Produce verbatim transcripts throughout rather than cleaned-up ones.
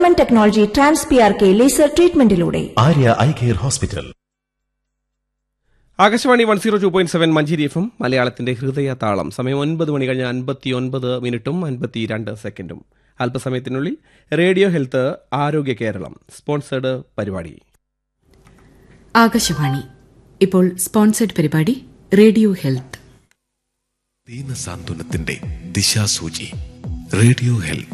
Technology trans P R K laser ട്രീറ്റ്മെന്റിലൂടെ Arya eye care hospital. Akashvani one zero two point seven Manjeri F M മലയാളത്തിന്റെ ഹൃദയ താളം. സമയം ഒൻപത് മണി കഴിഞ്ഞ് അൻപത്തി ഒൻപത് മിനിറ്റും അൻപത്തിരണ്ട് സെക്കൻഡും. അല്പസമയത്തിനുള്ളിൽ റേഡിയോ ഹെൽത്ത് ആരോഗ്യ കേരളം സ്പോൺസേഡ് പരിപാടി. ആകാശവാണി ഇപ്പോൾ സ്പോൺസേഡ് പരിപാടി റേഡിയോ ഹെൽത്ത്. ദീനസാന്ത്വനത്തിന്റെ ദിശാസൂചി radio health.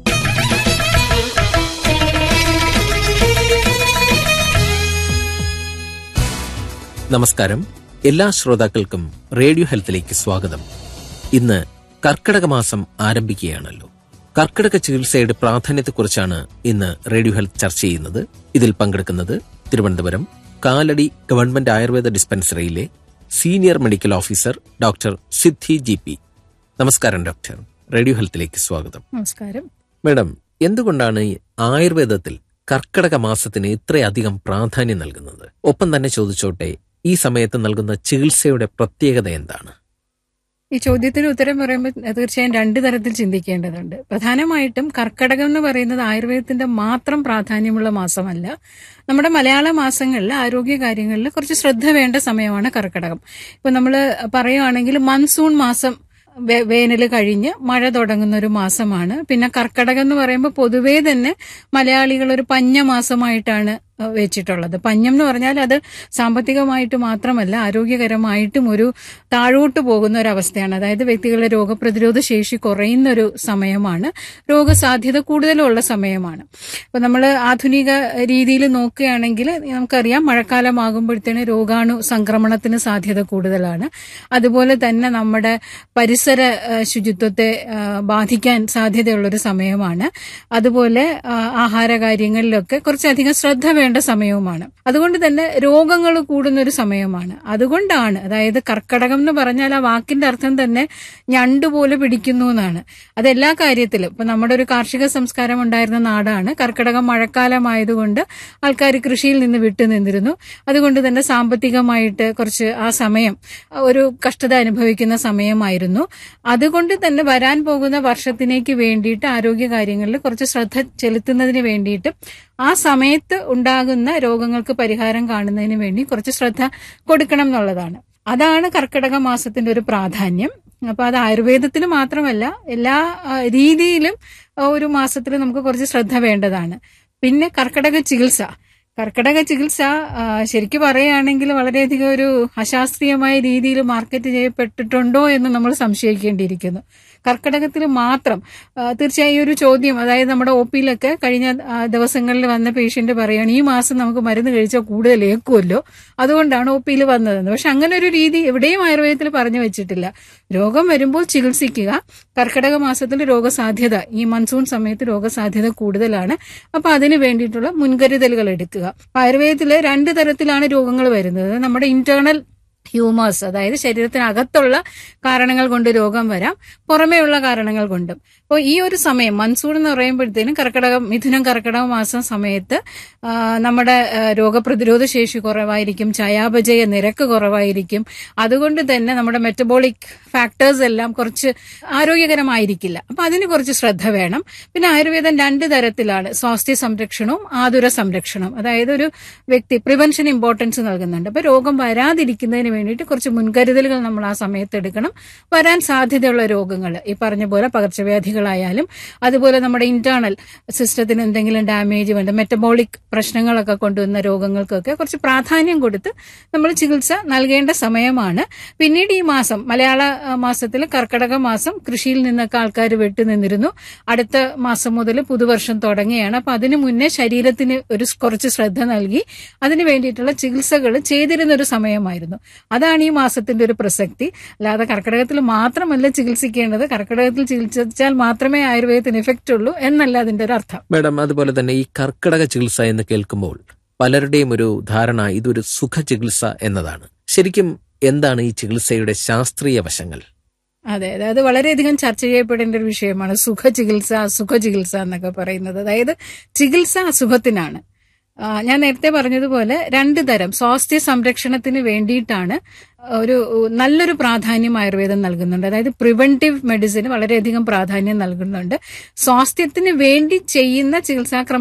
നമസ്കാരം. എല്ലാ ശ്രോതാക്കൾക്കും റേഡിയോ ഹെൽത്തിലേക്ക് സ്വാഗതം. ഇന്ന് കർക്കിടക മാസം ആരംഭിക്കുകയാണല്ലോ. കർക്കിടക ചികിത്സയുടെ പ്രാധാന്യത്തെക്കുറിച്ചാണ് ഇന്ന് റേഡിയോ ഹെൽത്ത് ചർച്ച ചെയ്യുന്നത്. ഇതിൽ പങ്കെടുക്കുന്നത് Thiruvananthapuram Kalady government Ayurveda ഡിസ്പെൻസറിയിലെ senior medical officer doctor സിദ്ധി ജി പി. നമസ്കാരം ഡോക്ടർ. റേഡിയോ ഹെൽത്തിലേക്ക് സ്വാഗതം. നമസ്കാരം മേഡം, എന്തുകൊണ്ടാണ് കർക്കിടക കർക്കിടക മാസത്തിന് ഇത്രയധികം പ്രാധാന്യം നൽകുന്നത്? ഒപ്പം തന്നെ ചോദിച്ചോട്ടെ, ഈ സമയത്ത് നൽകുന്ന ചികിത്സയുടെ പ്രത്യേകത എന്താണ്? ഈ ചോദ്യത്തിന് ഉത്തരം പറയുമ്പോൾ തീർച്ചയായും രണ്ടു തരത്തിൽ ചിന്തിക്കേണ്ടതുണ്ട്. പ്രധാനമായിട്ടും കർക്കിടകം എന്ന് പറയുന്നത് ആയുർവേദത്തിന്റെ മാത്രം പ്രാധാന്യമുള്ള മാസമല്ല. നമ്മുടെ മലയാള മാസങ്ങളിൽ ആരോഗ്യ കാര്യങ്ങളിൽ കുറച്ച് ശ്രദ്ധ വേണ്ട സമയമാണ് കർക്കിടകം. ഇപ്പൊ നമ്മൾ പറയുകയാണെങ്കിൽ മൺസൂൺ മാസം വേനൽ കഴിഞ്ഞ് മഴ തുടങ്ങുന്ന ഒരു മാസമാണ്. പിന്നെ കർക്കിടകം എന്ന് പറയുമ്പോൾ പൊതുവേ തന്നെ മലയാളികൾ ഒരു പഞ്ഞ മാസമായിട്ടാണ് വെച്ചിട്ടുള്ളത്. പഞ്ഞം എന്ന് പറഞ്ഞാൽ അത് സാമ്പത്തികമായിട്ട് മാത്രമല്ല ആരോഗ്യകരമായിട്ടും ഒരു താഴോട്ട് പോകുന്ന ഒരു അവസ്ഥയാണ്. അതായത് വ്യക്തികളുടെ രോഗപ്രതിരോധ ശേഷി കുറയുന്ന ഒരു സമയമാണ്, രോഗസാധ്യത കൂടുതലുള്ള സമയമാണ്. അപ്പൊ നമ്മൾ ആധുനിക രീതിയിൽ നോക്കുകയാണെങ്കിൽ നമുക്കറിയാം മഴക്കാലമാകുമ്പോഴത്തേന് രോഗാണു സംക്രമണത്തിന് സാധ്യത കൂടുതലാണ്. അതുപോലെ തന്നെ നമ്മുടെ പരിസര ശുചിത്വത്തെ ബാധിക്കാൻ സാധ്യതയുള്ളൊരു സമയമാണ്. അതുപോലെ ആഹാര കാര്യങ്ങളിലൊക്കെ കുറച്ചധികം ശ്രദ്ധ വേണ്ട സമയവുമാണ്. അതുകൊണ്ട് തന്നെ രോഗങ്ങൾ കൂടുന്ന ഒരു സമയമാണ്. അതുകൊണ്ടാണ്, അതായത് കർക്കിടകം എന്ന് പറഞ്ഞാൽ ആ വാക്കിന്റെ അർത്ഥം തന്നെ ഞണ്ടുപോലെ പിടിക്കുന്നു എന്നാണ്. അതെല്ലാ കാര്യത്തിലും ഇപ്പൊ നമ്മുടെ ഒരു കാർഷിക സംസ്കാരം ഉണ്ടായിരുന്ന നാടാണ്. കർക്കിടകം മഴക്കാലമായതുകൊണ്ട് ആൾക്കാർ കൃഷിയിൽ നിന്ന് വിട്ടു നിന്നിരുന്നു. അതുകൊണ്ട് തന്നെ സാമ്പത്തികമായിട്ട് കുറച്ച് ആ സമയം ഒരു കഷ്ടത അനുഭവിക്കുന്ന സമയമായിരുന്നു. അതുകൊണ്ട് തന്നെ വരാൻ പോകുന്ന വർഷത്തിലേക്ക് വേണ്ടിയിട്ട് ആരോഗ്യ കാര്യങ്ങളിൽ കുറച്ച് ശ്രദ്ധ ചെലുത്തുന്നതിന് വേണ്ടിയിട്ട് ആ സമയത്ത് ഉണ്ടാകുന്ന രോഗങ്ങൾക്ക് പരിഹാരം കാണുന്നതിന് വേണ്ടി കുറച്ച് ശ്രദ്ധ കൊടുക്കണം എന്നുള്ളതാണ്. അതാണ് കർക്കിടക മാസത്തിന്റെ ഒരു പ്രാധാന്യം. അപ്പൊ അത് ആയുർവേദത്തിൽ മാത്രമല്ല എല്ലാ രീതിയിലും ഒരു മാസത്തിൽ നമുക്ക് കുറച്ച് ശ്രദ്ധ വേണ്ടതാണ്. പിന്നെ കർക്കിടക ചികിത്സ കർക്കിടക ചികിത്സ ശരിക്കും പറയുകയാണെങ്കിൽ വളരെയധികം ഒരു അശാസ്ത്രീയമായ രീതിയിൽ മാർക്കറ്റ് ചെയ്യപ്പെട്ടിട്ടുണ്ടോ എന്ന് നമ്മൾ സംശയിക്കേണ്ടിയിരിക്കുന്നു. കർക്കിടകത്തിൽ മാത്രം തീർച്ചയായും ഒരു ചോദ്യം, അതായത് നമ്മുടെ ഒ പിയിലൊക്കെ കഴിഞ്ഞ ദിവസങ്ങളിൽ വന്ന പേഷ്യന്റ് പറയുകയാണ് ഈ മാസം നമുക്ക് മരുന്ന് കഴിച്ചാൽ കൂടുതൽ ഏക്കുമല്ലോ, അതുകൊണ്ടാണ് ഒ പിയിൽ വന്നതെന്ന്. പക്ഷെ അങ്ങനെ ഒരു രീതി എവിടെയും ആയുർവേദത്തിൽ പറഞ്ഞു വെച്ചിട്ടില്ല. രോഗം വരുമ്പോൾ ചികിത്സിക്കുക. കർക്കിടക മാസത്തിൽ രോഗസാധ്യത, ഈ മൺസൂൺ സമയത്ത് രോഗസാധ്യത കൂടുതലാണ്. അപ്പൊ അതിന് വേണ്ടിയിട്ടുള്ള മുൻകരുതലുകൾ എടുക്കുക. ആയുർവേദത്തില് രണ്ട് തരത്തിലാണ് രോഗങ്ങൾ വരുന്നത്. നമ്മുടെ ഇന്റേണൽ ഹ്യൂമേഴ്സ്, അതായത് ശരീരത്തിനകത്തുള്ള കാരണങ്ങൾ കൊണ്ട് രോഗം വരാം, പുറമേയുള്ള കാരണങ്ങൾ കൊണ്ടും. അപ്പോൾ ഈ ഒരു സമയം മൺസൂൺ എന്ന് പറയുമ്പോഴത്തേനും കർക്കിടകം മിഥുനം കർക്കിടക മാസം സമയത്ത് നമ്മുടെ രോഗപ്രതിരോധ ശേഷി കുറവായിരിക്കും, ചയാപചയ നിരക്ക് കുറവായിരിക്കും. അതുകൊണ്ട് തന്നെ നമ്മുടെ മെറ്റബോളിക് ഫാക്ടേഴ്സ് എല്ലാം കുറച്ച് ആരോഗ്യകരമായിരിക്കില്ല. അപ്പൊ അതിന് കുറച്ച് ശ്രദ്ധ വേണം. പിന്നെ ആയുർവേദം രണ്ട് തരത്തിലാണ്, സ്വാസ്ഥ്യ സംരക്ഷണവും ആതുര സംരക്ഷണവും. അതായത് ഒരു വ്യക്തി പ്രിവെൻഷൻ ഇമ്പോർട്ടൻസ് നൽകുന്നുണ്ട്. അപ്പൊ രോഗം വരാതിരിക്കുന്നതിന് വേണ്ടിയിട്ട് കുറച്ച് മുൻകരുതലുകൾ നമ്മൾ ആ സമയത്ത് എടുക്കണം. വരാൻ സാധ്യതയുള്ള രോഗങ്ങൾ ഈ പറഞ്ഞ പോലെ പകർച്ചവ്യാധികളായാലും അതുപോലെ നമ്മുടെ ഇന്റേണൽ സിസ്റ്റത്തിന് എന്തെങ്കിലും ഡാമേജ് വേണ്ട മെറ്റബോളിക് പ്രശ്നങ്ങളൊക്കെ കൊണ്ടുവന്ന രോഗങ്ങൾക്കൊക്കെ കുറച്ച് പ്രാധാന്യം കൊടുത്ത് നമ്മൾ ചികിത്സ നൽകേണ്ട സമയമാണ്. പിന്നീട് ഈ മാസം മലയാള മാസത്തിൽ കർക്കിടക മാസം കൃഷിയിൽ നിന്നൊക്കെ ആൾക്കാർ വിട്ടുനിന്നിരുന്നു. അടുത്ത മാസം മുതൽ പുതുവർഷം തുടങ്ങുകയാണ്. അപ്പൊ അതിനു മുന്നേ ശരീരത്തിന് ഒരു കുറച്ച് ശ്രദ്ധ നൽകി അതിന് വേണ്ടിയിട്ടുള്ള ചികിത്സകൾ ചെയ്തിരുന്ന ഒരു സമയമായിരുന്നു. അതാണ് ഈ മാസത്തിന്റെ ഒരു പ്രസക്തി. അല്ലാതെ കർക്കിടകത്തിൽ മാത്രമല്ല ചികിത്സിക്കേണ്ടത്, കർക്കിടകത്തിൽ ചികിത്സിച്ചാൽ മാത്രമേ ആയുർവേദത്തിന് എഫക്റ്റ് ഉള്ളൂ എന്നല്ല അതിന്റെ ഒരു അർത്ഥം. മേഡം, അതുപോലെ തന്നെ ഈ കർക്കിടക ചികിത്സ എന്ന് കേൾക്കുമ്പോൾ പലരുടെയും ഒരു ധാരണ ഇതൊരു സുഖ ചികിത്സ എന്നതാണ്. ശരിക്കും എന്താണ് ഈ ചികിത്സയുടെ ശാസ്ത്രീയ വശങ്ങൾ? അതെ അതെ അത് വളരെയധികം ചർച്ച ചെയ്യപ്പെടേണ്ട ഒരു വിഷയമാണ് സുഖ ചികിത്സ, അസുഖ ചികിത്സ എന്നൊക്കെ പറയുന്നത്. അതായത് ചികിത്സ അസുഖത്തിനാണ്, ഞാൻ നേരത്തെ പറഞ്ഞതുപോലെ രണ്ട് തരം സ്വാസ്ഥ്യ സംരക്ഷണത്തിന് വേണ്ടിയിട്ടാണ് ഒരു നല്ലൊരു പ്രാധാന്യം ആയുർവേദം നൽകുന്നുണ്ട്. അതായത് പ്രിവെന്റീവ് മെഡിസിന് വളരെയധികം പ്രാധാന്യം നൽകുന്നുണ്ട്. സ്വാസ്ഥ്യത്തിന് വേണ്ടി ചെയ്യുന്ന ചികിത്സാക്രമ